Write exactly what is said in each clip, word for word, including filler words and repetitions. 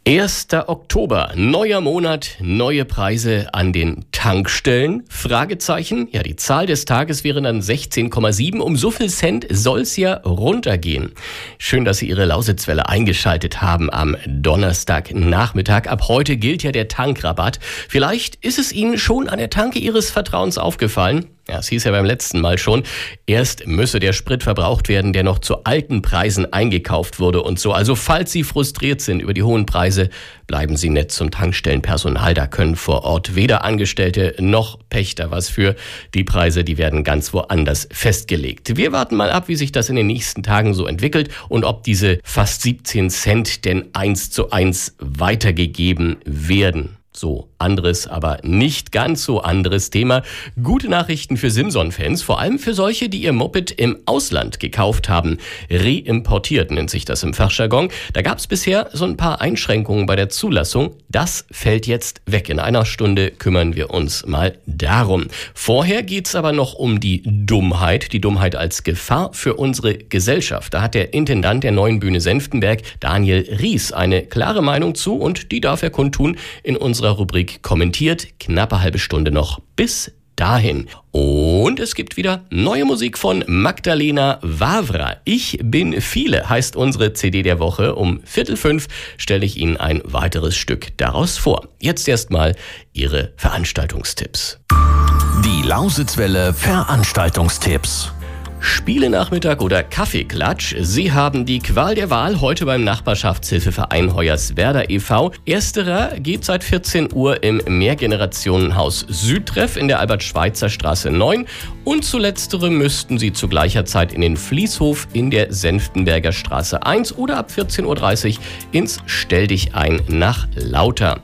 erster Oktober, neuer Monat, neue Preise an den Tankstellen? Fragezeichen. Ja, die Zahl des Tages wäre dann sechzehn Komma sieben. Um so viel Cent soll's ja runtergehen. Schön, dass Sie Ihre Lausitzwelle eingeschaltet haben am Donnerstagnachmittag. Ab heute gilt ja der Tankrabatt. Vielleicht ist es Ihnen schon an der Tanke Ihres Vertrauens aufgefallen. Ja, es hieß ja beim letzten Mal schon, erst müsse der Sprit verbraucht werden, der noch zu alten Preisen eingekauft wurde und so. Also falls Sie frustriert sind über die hohen Preise, bleiben Sie nett zum Tankstellenpersonal. Da können vor Ort weder Angestellte noch Pächter was für. Die Preise, die werden ganz woanders festgelegt. Wir warten mal ab, wie sich das in den nächsten Tagen so entwickelt und ob diese fast siebzehn Cent denn eins zu eins weitergegeben werden. So, anderes, aber nicht ganz so anderes Thema. Gute Nachrichten für Simson-Fans, vor allem für solche, die ihr Moped im Ausland gekauft haben. Reimportiert nennt sich das im Fachjargon. Da gab es bisher so ein paar Einschränkungen bei der Zulassung. Das fällt jetzt weg. In einer Stunde kümmern wir uns mal darum. Vorher geht's aber noch um die Dummheit. Die Dummheit als Gefahr für unsere Gesellschaft. Da hat der Intendant der Neuen Bühne Senftenberg, Daniel Ries, eine klare Meinung zu und die darf er kundtun in unserer Rubrik Kommentiert. Knappe halbe Stunde noch bis dahin. Und es gibt wieder neue Musik von Magdalena Vavra. Ich bin viele heißt unsere C D der Woche. Um Viertel fünf stelle ich Ihnen ein weiteres Stück daraus vor. Jetzt erstmal Ihre Veranstaltungstipps. Die Lausitzwelle Veranstaltungstipps. Spielenachmittag oder Kaffeeklatsch. Sie haben die Qual der Wahl heute beim Nachbarschaftshilfeverein Hoyerswerda e V Ersterer geht seit vierzehn Uhr im Mehrgenerationenhaus Südtreff in der Albert-Schweitzer-Straße neun und zu letzterem müssten Sie zu gleicher Zeit in den Fließhof in der Senftenberger Straße eins oder ab vierzehn Uhr dreißig ins Stelldichein nach Lauter.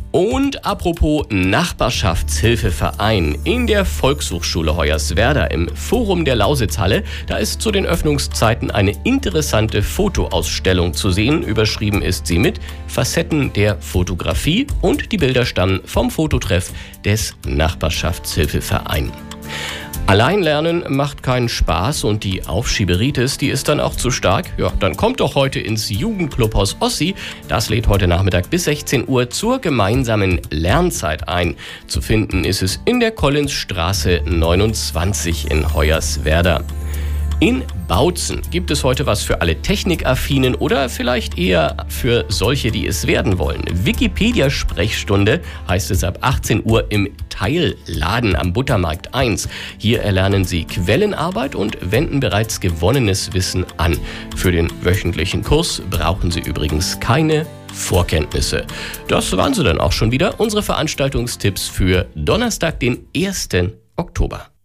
Und apropos Nachbarschaftshilfeverein, in der Volkshochschule Hoyerswerda im Forum der Lausitzhalle, da ist zu den Öffnungszeiten eine interessante Fotoausstellung zu sehen. Überschrieben ist sie mit Facetten der Fotografie und die Bilder stammen vom Fototreff des Nachbarschaftshilfevereins. Allein lernen macht keinen Spaß und die Aufschieberitis, die ist dann auch zu stark. Ja, dann kommt doch heute ins Jugendclubhaus Ossi. Das lädt heute Nachmittag bis sechzehn Uhr zur gemeinsamen Lernzeit ein. Zu finden ist es in der Collinsstraße neunundzwanzig in Hoyerswerda. In Bautzen gibt es heute was für alle Technikaffinen oder vielleicht eher für solche, die es werden wollen. Wikipedia-Sprechstunde heißt es ab achtzehn Uhr im Teilladen am Buttermarkt eins. Hier erlernen Sie Quellenarbeit und wenden bereits gewonnenes Wissen an. Für den wöchentlichen Kurs brauchen Sie übrigens keine Vorkenntnisse. Das waren sie dann auch schon wieder. Unsere Veranstaltungstipps für Donnerstag, den ersten Oktober.